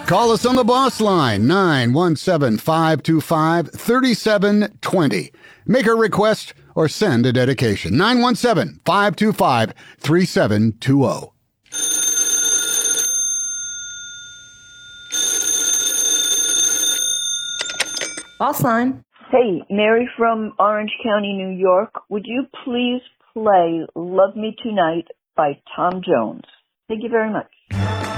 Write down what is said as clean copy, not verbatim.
Call us on the boss line, 917-525-3720. Make a request or send a dedication, 917-525-3720. Boss line. Hey, Mary from Orange County, New York. Would you please play Love Me Tonight by Tom Jones? Thank you very much.